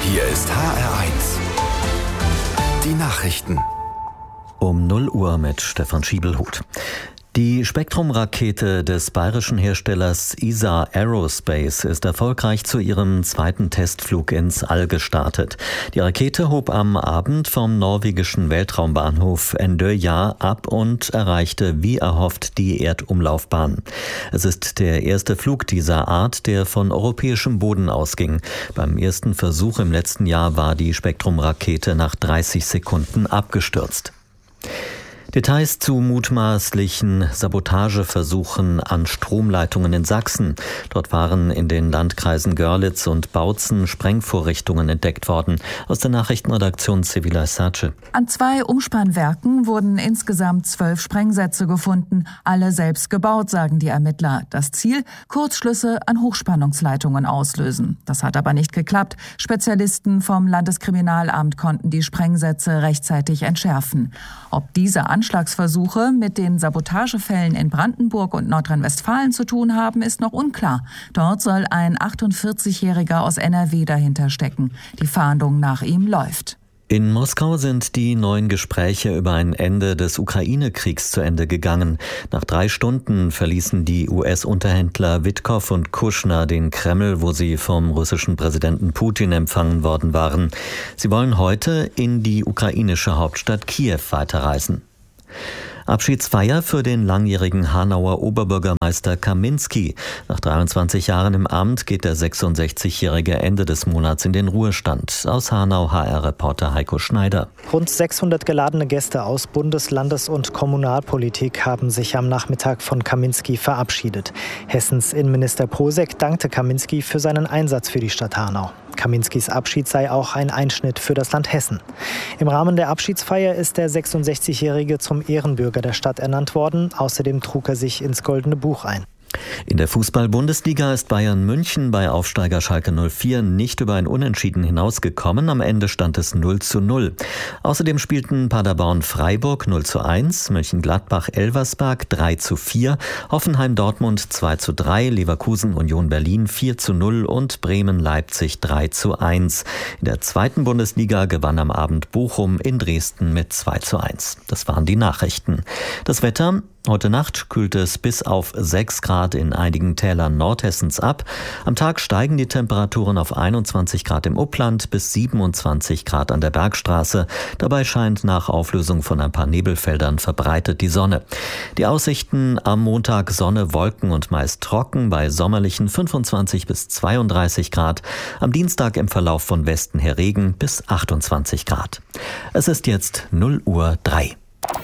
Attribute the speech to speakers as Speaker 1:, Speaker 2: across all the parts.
Speaker 1: Hier ist HR1. Die Nachrichten.
Speaker 2: Um 0 Uhr mit Stefan Schiebelhut. Die Spektrum-Rakete des bayerischen Herstellers ESA Aerospace ist erfolgreich zu ihrem zweiten Testflug ins All gestartet. Die Rakete hob am Abend vom norwegischen Weltraumbahnhof Andøya ab und erreichte wie erhofft die Erdumlaufbahn. Es ist der erste Flug dieser Art, der von europäischem Boden ausging. Beim ersten Versuch im letzten Jahr war die Spektrum-Rakete nach 30 Sekunden abgestürzt. Details zu mutmaßlichen Sabotageversuchen an Stromleitungen in Sachsen. Dort waren in den Landkreisen Görlitz und Bautzen Sprengvorrichtungen entdeckt worden. Aus der Nachrichtenredaktion Sevilla Sace.
Speaker 3: An 2 Umspannwerken wurden insgesamt 12 Sprengsätze gefunden. Alle selbst gebaut, sagen die Ermittler. Das Ziel? Kurzschlüsse an Hochspannungsleitungen auslösen. Das hat aber nicht geklappt. Spezialisten vom Landeskriminalamt konnten die Sprengsätze rechtzeitig entschärfen. Ob diese Anschlagsversuche mit den Sabotagefällen in Brandenburg und Nordrhein-Westfalen zu tun haben, ist noch unklar. Dort soll ein 48-Jähriger aus NRW dahinter stecken. Die Fahndung nach ihm läuft.
Speaker 2: In Moskau sind die neuen Gespräche über ein Ende des Ukraine-Kriegs zu Ende gegangen. Nach 3 Stunden verließen die US-Unterhändler Witkow und Kushner den Kreml, wo sie vom russischen Präsidenten Putin empfangen worden waren. Sie wollen heute in die ukrainische Hauptstadt Kiew weiterreisen. Abschiedsfeier für den langjährigen Hanauer Oberbürgermeister Kaminski. Nach 23 Jahren im Amt geht der 66-Jährige Ende des Monats in den Ruhestand. Aus Hanau HR-Reporter Heiko Schneider.
Speaker 4: Rund 600 geladene Gäste aus Bundes-, Landes- und Kommunalpolitik haben sich am Nachmittag von Kaminski verabschiedet. Hessens Innenminister Posek dankte Kaminski für seinen Einsatz für die Stadt Hanau. Kaminskis Abschied sei auch ein Einschnitt für das Land Hessen. Im Rahmen der Abschiedsfeier ist der 66-Jährige zum Ehrenbürger der Stadt ernannt worden. Außerdem trug er sich ins Goldene Buch ein.
Speaker 2: In der Fußball-Bundesliga ist Bayern München bei Aufsteiger Schalke 04 nicht über ein Unentschieden hinausgekommen. Am Ende stand es 0:0. Außerdem spielten Paderborn-Freiburg 0:1, Mönchengladbach-Elversberg 3:4, Hoffenheim-Dortmund 2:3, Leverkusen-Union Berlin 4:0 und Bremen-Leipzig 3:1. In der zweiten Bundesliga gewann am Abend Bochum in Dresden mit 2:1. Das waren die Nachrichten. Das Wetter: Heute Nacht kühlt es bis auf 6 Grad in einigen Tälern Nordhessens ab. Am Tag steigen die Temperaturen auf 21 Grad im Upland bis 27 Grad an der Bergstraße. Dabei scheint nach Auflösung von ein paar Nebelfeldern verbreitet die Sonne. Die Aussichten: am Montag Sonne, Wolken und meist trocken bei sommerlichen 25 bis 32 Grad. Am Dienstag im Verlauf von Westen her Regen bis 28 Grad. Es ist jetzt 0:03.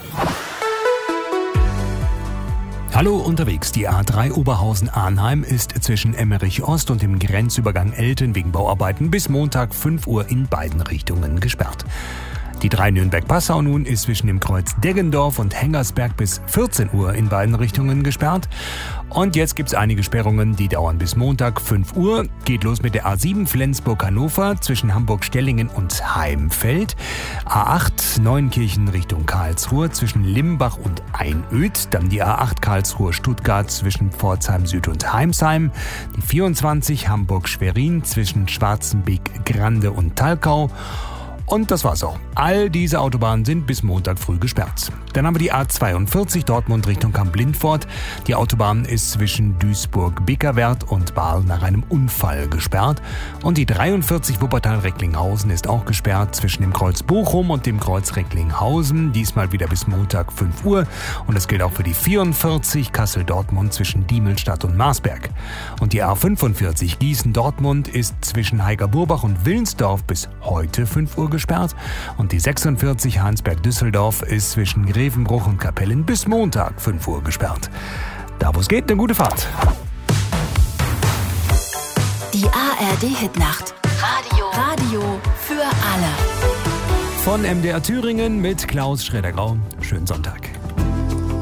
Speaker 5: Hallo unterwegs. Die A3 Oberhausen-Arnheim ist zwischen Emmerich Ost und dem Grenzübergang Elten wegen Bauarbeiten bis Montag 5 Uhr in beiden Richtungen gesperrt. Die 3 Nürnberg-Passau nun ist zwischen dem Kreuz Deggendorf und Hengersberg bis 14 Uhr in beiden Richtungen gesperrt. Und jetzt gibt es einige Sperrungen, die dauern bis Montag 5 Uhr. Geht los mit der A7 Flensburg-Hannover zwischen Hamburg-Stellingen und Heimfeld. A8 Neunkirchen Richtung Karlsruhe zwischen Limbach und Einöd. Dann die A8 Karlsruhe-Stuttgart zwischen Pforzheim Süd und Heimsheim. Die 24 Hamburg-Schwerin zwischen Schwarzenbeek, Grande und Talkau. Und das war's auch. All diese Autobahnen sind bis Montag früh gesperrt. Dann haben wir die A42 Dortmund Richtung Kamp-Lindfort. Die Autobahn ist zwischen Duisburg-Bickerwerth und Baal nach einem Unfall gesperrt. Und die 43 Wuppertal-Recklinghausen ist auch gesperrt zwischen dem Kreuz Bochum und dem Kreuz Recklinghausen. Diesmal wieder bis Montag 5 Uhr. Und das gilt auch für die 44 Kassel-Dortmund zwischen Diemelstadt und Marsberg. Und die A45 Gießen-Dortmund ist zwischen Heiger-Burbach und Willensdorf bis heute 5 Uhr gesperrt. Und die 46 Heinsberg-Düsseldorf ist zwischen Grevenbruch und Kapellen bis Montag 5 Uhr gesperrt. Da wo es geht, eine gute Fahrt.
Speaker 6: Die ARD-Hitnacht. Radio für alle.
Speaker 5: Von MDR Thüringen mit Klaus Schroeder-Grau. Schönen Sonntag.